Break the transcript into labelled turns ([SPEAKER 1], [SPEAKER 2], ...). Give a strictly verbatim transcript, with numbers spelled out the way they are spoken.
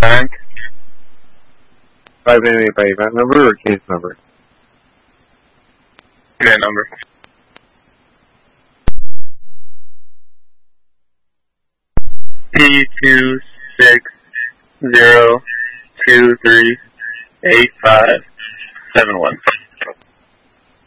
[SPEAKER 1] Bank.
[SPEAKER 2] five nine eight by event number or case number?
[SPEAKER 1] Event number. P two six zero two three eight five seven one.